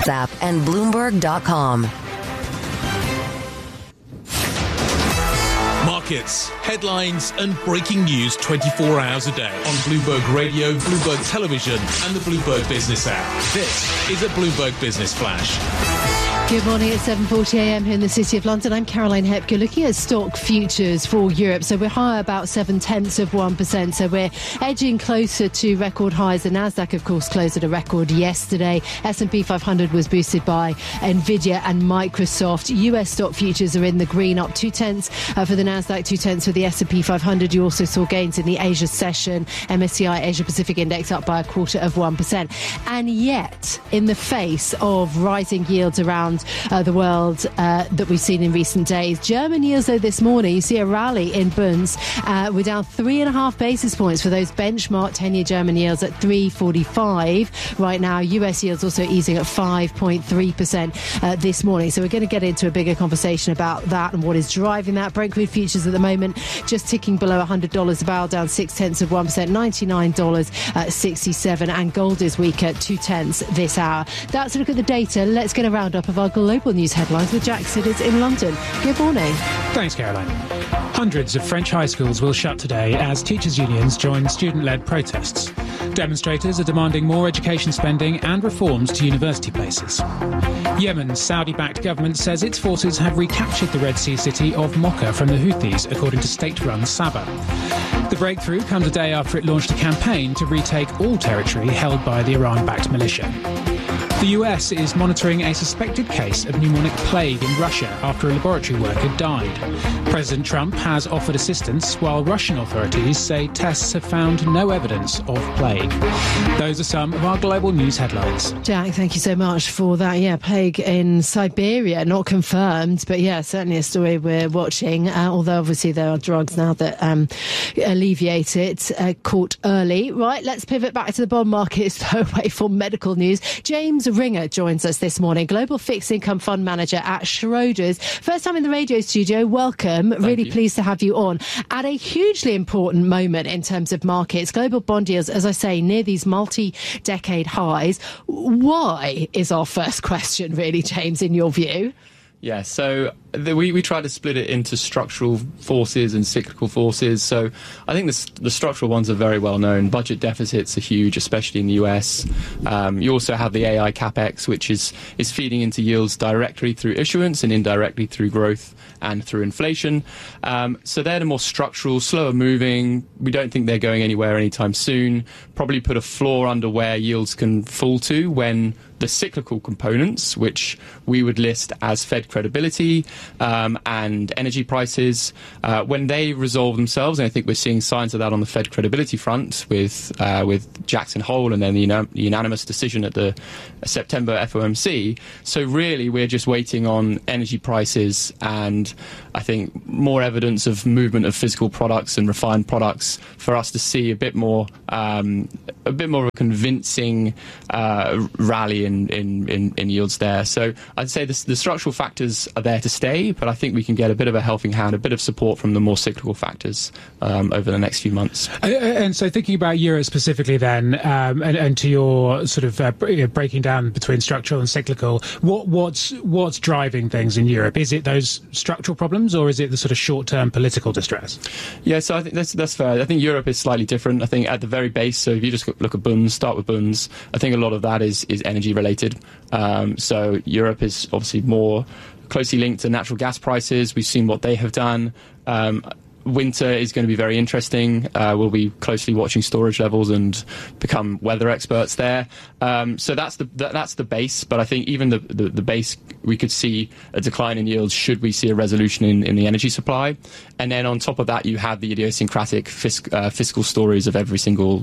app and Bloomberg.com. Markets, headlines and breaking news 24 hours a day on Bloomberg Radio, Bloomberg Television and the Bloomberg Business app. This is a Bloomberg Business Flash. Good morning. It's 7:40am here in the City of London. I'm Caroline Hepker. Looking at stock futures for Europe, so we're higher about 0.7%. So we're edging closer to record highs. The Nasdaq, of course, closed at a record yesterday. S&P 500 was boosted by Nvidia and Microsoft. US stock futures are in the green, up 0.2 for the Nasdaq, 0.2 for the S&P 500. You also saw gains in the Asia session. MSCI Asia Pacific Index up by 0.25%. And yet, in the face of rising yields around the world that we've seen in recent days. German yields, though, this morning, you see a rally in Bunds. We're down 3.5 basis points for those benchmark 10-year German yields at 3.45 right now. US yields also easing at 5.3% this morning. So we're going to get into a bigger conversation about that and what is driving that. Brent crude futures at the moment just ticking below $100 a barrel, down 0.6%, $99.67, and gold is weak at 0.2 this hour. That's a look at the data. Let's get a roundup of our global news headlines with Jack Sidders in London. Good morning. Thanks, Caroline. Hundreds of French high schools will shut today as teachers' unions join student-led protests. Demonstrators are demanding more education spending and reforms to university places. Yemen's Saudi-backed government says its forces have recaptured the Red Sea city of Mocha from the Houthis, according to state-run Sabah. The breakthrough comes a day after it launched a campaign to retake all territory held by the Iran-backed militia. The US is monitoring a suspected case of pneumonic plague in Russia after a laboratory worker died. President Trump has offered assistance, while Russian authorities say tests have found no evidence of plague. Those are some of our global news headlines. Jack, thank you so much for that. Yeah, plague in Siberia, not confirmed, but yeah, certainly a story we're watching, although obviously there are drugs now that alleviate it, caught early. Right, let's pivot back to the bond markets, though, away from medical news. James Ringer joins us this morning, Global Fixed Income Fund Manager at Schroders. First time in the radio studio, welcome. Really pleased to have you on. At a hugely important moment in terms of markets, global bond yields, as I say, near these multi-decade highs. Why is our first question, really, James, in your view? Yeah, so we try to split it into structural forces and cyclical forces. So I think the structural ones are very well known. Budget deficits are huge, especially in the US. You also have the AI capex, which is feeding into yields directly through issuance and indirectly through growth and through inflation. So they're the more structural, slower moving. We don't think they're going anywhere anytime soon. Probably put a floor under where yields can fall to when the cyclical components, which we would list as Fed credibility and energy prices, when they resolve themselves, and I think we're seeing signs of that on the Fed credibility front with Jackson Hole and then the unanimous decision at the September FOMC. So really, we're just waiting on energy prices and I think more evidence of movement of physical products and refined products for us to see a bit more of a convincing rally in yields there. So I'd say the structural factors are there to stay, but I think we can get a bit of a helping hand, a bit of support from the more cyclical factors over the next few months. And so thinking about Europe specifically then, and to your sort of breaking down between structural and cyclical, what's driving things in Europe? Is it those structural problems or is it the sort of short-term political distress? Yeah, so I think that's fair. I think Europe is slightly different. I think at the very base, so if you just look at Bunds, start with Bunds, I think a lot of that is energy related. So Europe is obviously more closely linked to natural gas prices. We've seen what they have done. Winter is going to be very interesting. We'll be closely watching storage levels and become weather experts there. So that's the base. But I think even the base, we could see a decline in yields should we see a resolution in the energy supply. And then on top of that, you have the idiosyncratic fiscal stories of every single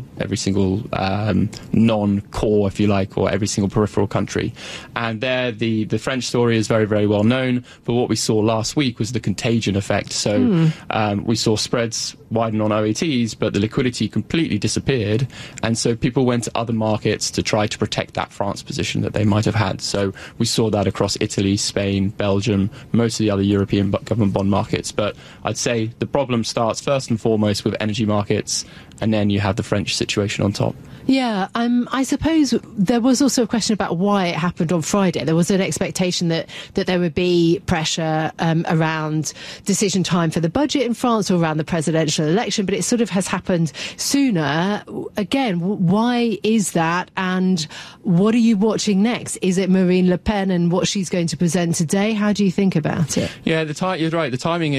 non-core, if you like, or every single peripheral country. And there, the French story is very, very well known. But what we saw last week was the contagion effect. So we saw spreads widen on OATs, but the liquidity completely disappeared. And so people went to other markets to try to protect that France position that they might have had. So we saw that across Italy, Spain, Belgium, most of the other European government bond markets. But I'd say the problem starts first and foremost with energy markets, and then you have the French situation on top. Yeah, I suppose there was also a question about why it happened on Friday. There was an expectation that there would be pressure around decision time for the budget in France or around the presidential election, but it sort of has happened sooner. Again, why is that, and what are you watching next? Is it Marine Le Pen and what she's going to present today? How do you think about it? Yeah, you're right. The timing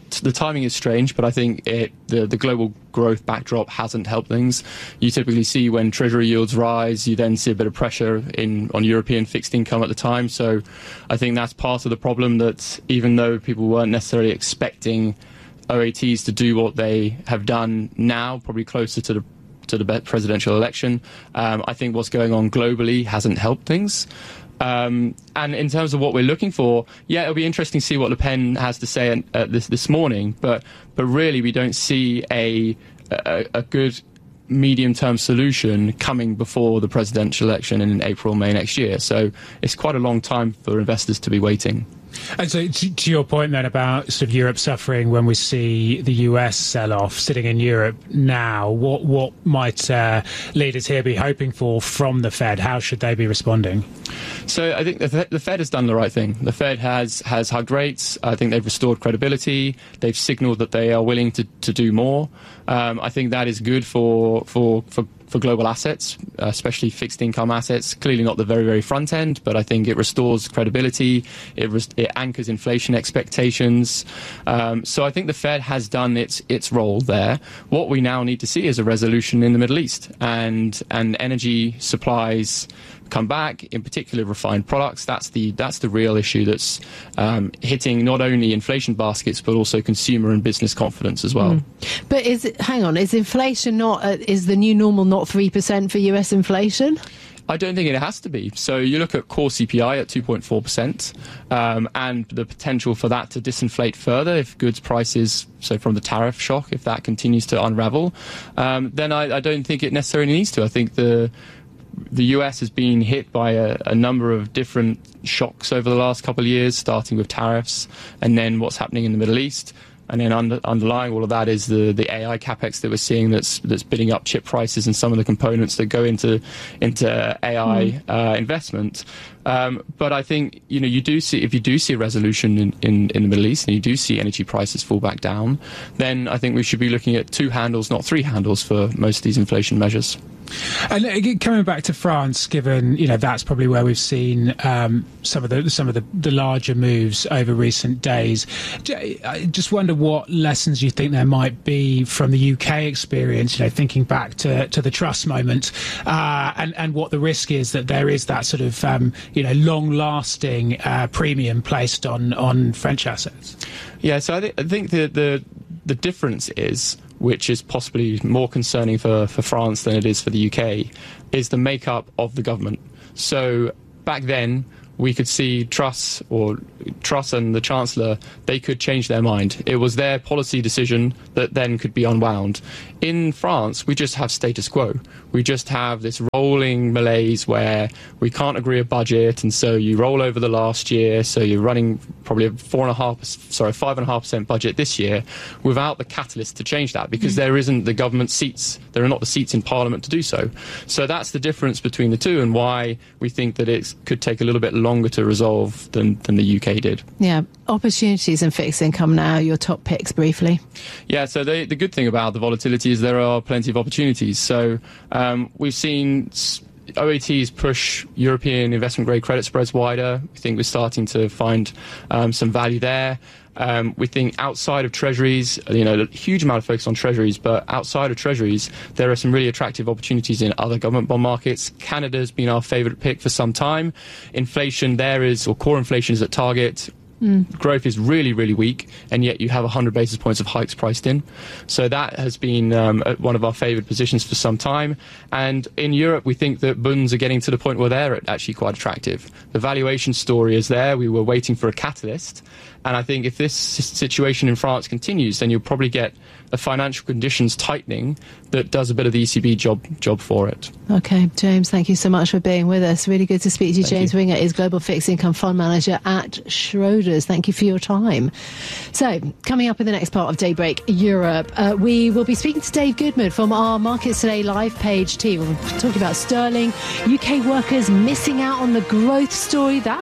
is strange, but I think the global growth backdrop hasn't helped things. You typically see when Treasury yields rise, you then see a bit of pressure on European fixed income at the time. So I think that's part of the problem, that even though people weren't necessarily expecting OATs to do what they have done now, probably closer to the presidential election, I think what's going on globally hasn't helped things. And in terms of what we're looking for, yeah, it'll be interesting to see what Le Pen has to say this morning. But really, we don't see a good medium-term solution coming before the presidential election in April, May next year. So it's quite a long time for investors to be waiting. And so to your point then about sort of Europe suffering when we see the US sell off, sitting in Europe now, what might leaders here be hoping for from the Fed? How should they be responding? So I think the Fed has done the right thing. The Fed has hugged rates. I think they've restored credibility. They've signalled that they are willing to do more. I think that is good for global assets, especially fixed income assets. Clearly not the very, very front end, but I think it restores credibility. It anchors inflation expectations. So I think the Fed has done its role there. What we now need to see is a resolution in the Middle East, and energy supplies come back, in particular refined products. That's the real issue that's hitting not only inflation baskets but also consumer and business confidence as well. But is inflation is the new normal not 3% for US inflation? I don't think it has to be. So you look at core CPI at 2.4%, and the potential for that to disinflate further if goods prices, so from the tariff shock, if that continues to unravel, then I don't think it necessarily needs to. I think the US has been hit by a number of different shocks over the last couple of years, starting with tariffs and then what's happening in the Middle East. And then underlying all of that is the AI capex that we're seeing that's bidding up chip prices and some of the components that go into AI investment. But I think if you do see a resolution in the Middle East and you do see energy prices fall back down, then I think we should be looking at two handles, not three handles, for most of these inflation measures. And coming back to France, given that's probably where we've seen some of the larger moves over recent days, I just wonder what lessons you think there might be from the UK experience. Thinking back to the Truss moment, and what the risk is that there is that sort of long-lasting premium placed on French assets. Yeah, so I think the difference is, which is possibly more concerning for France than it is for the UK, is the makeup of the government. So back then, we could see Truss and the Chancellor, they could change their mind. It was their policy decision that then could be unwound. In France, we just have status quo. We just have this rolling malaise where we can't agree a budget, and so you roll over the last year, so you're running probably a 5.5% budget this year without the catalyst to change that, because there isn't the government seats, there are not the seats in Parliament to do so. So that's the difference between the two, and why we think that it could take a little bit longer to resolve than the UK did. Yeah. Opportunities in fixed income now, your top picks briefly. Yeah, so the good thing about the volatility is there are plenty of opportunities. So we've seen OATs push European investment-grade credit spreads wider. We think we're starting to find some value there. We think outside of treasuries, a huge amount of focus on treasuries, but outside of treasuries, there are some really attractive opportunities in other government bond markets. Canada's been our favourite pick for some time. Inflation core inflation is at target. Growth is really, really weak, and yet you have 100 basis points of hikes priced in. So that has been one of our favoured positions for some time. And in Europe, we think that bonds are getting to the point where they're actually quite attractive. The valuation story is there. We were waiting for a catalyst. And I think if this situation in France continues, then you'll probably get a financial conditions tightening that does a bit of the ECB job for it. Okay, James, thank you so much for being with us. Really good to speak to you. James Winger is Global Fixed Income Fund Manager at Schroders. Schroders, thank you for your time. So, coming up in the next part of Daybreak Europe, we will be speaking to Dave Goodman from our Markets Today live page team. We're talking about sterling, UK workers missing out on the growth story. That